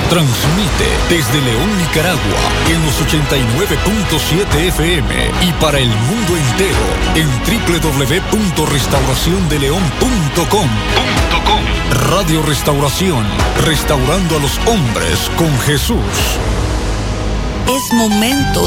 Transmite desde León, Nicaragua, en los 89.7 FM y para el mundo entero en www.restauraciondeleon.com. Radio Restauración, restaurando a los hombres con Jesús. Es momento